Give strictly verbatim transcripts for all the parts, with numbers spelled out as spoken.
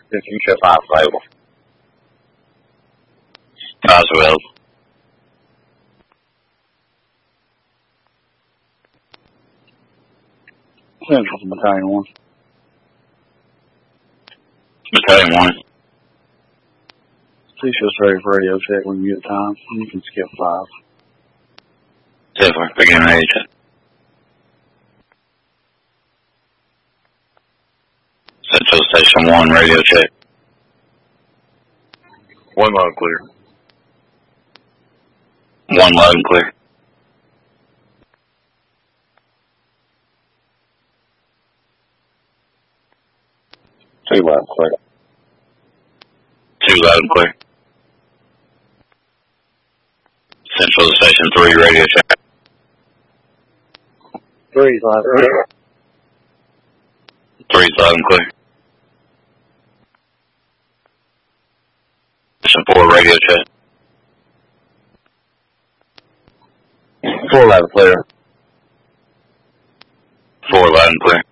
fifteen check five available. Five's available. Central to Battalion one. Battalion one. Please just ready for radio check when you get time. You can skip five. Zephyr, begin radio check. Central Station one, radio check. One loud clear. One loud and clear. Two loud and clear. Two loud and clear. Central Station three, radio check. Three loud and clear. Three's loud and clear. Station four, radio check. Four loud and clear. Four loud and clear.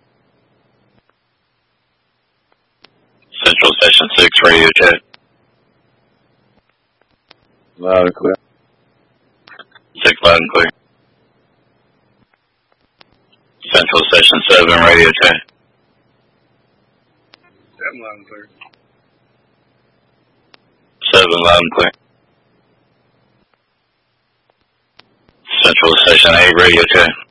Central Station six, radio check. Loud and clear. Six loud and clear. Central Station seven, radio check. Seven loud and clear. Seven loud and clear. Central Station eight, radio check.